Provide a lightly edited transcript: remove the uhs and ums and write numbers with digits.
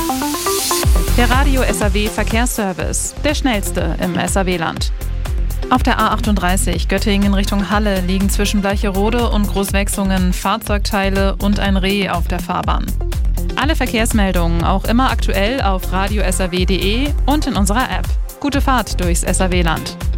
Der Radio SAW Verkehrsservice, der schnellste im SAW-Land. Auf der A38 Göttingen Richtung Halle liegen zwischen Bleicherode und Großwechsungen Fahrzeugteile und ein Reh auf der Fahrbahn. Alle Verkehrsmeldungen auch immer aktuell auf radiosaw.de und in unserer App. Gute Fahrt durchs SAW-Land.